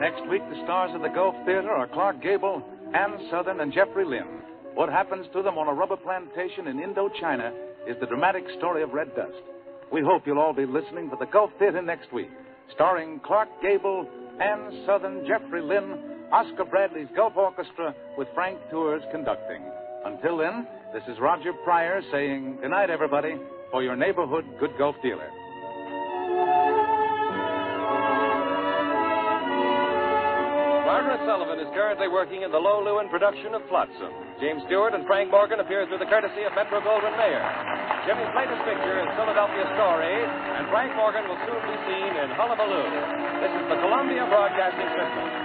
Next week, the stars of the Gulf Theater are Clark Gable, Ann Southern, and Jeffrey Lynn. What happens to them on a rubber plantation in Indochina is the dramatic story of Red Dust. We hope you'll all be listening for the Gulf Theater next week, starring Clark Gable, Ann Southern, Jeffrey Lynn, Oscar Bradley's Gulf Orchestra, with Frank Tours conducting. Until then, this is Roger Pryor saying good night, everybody, for your neighborhood good Gulf dealer. Margaret Sullivan is currently working in the Low Lewin production of Flotsam. James Stewart and Frank Morgan appears through the courtesy of Metro-Goldwyn-Mayer. Jimmy's latest picture is Philadelphia Story, and Frank Morgan will soon be seen in Hullabaloo. This is the Columbia Broadcasting System.